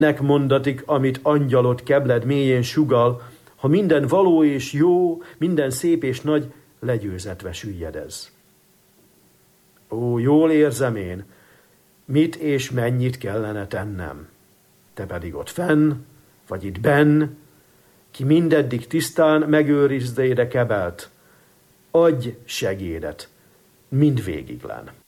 Nek mondatik, amit angyalot kebled mélyén sugal, ha minden való és jó, minden szép és nagy, legyőzetve süllyedez. Ó, jól érzem én, mit és mennyit kellene tennem. Te pedig ott fenn, vagy itt benn, ki mindeddig tisztán megőrizd ide kebelt, adj segédet, mindvégig lán.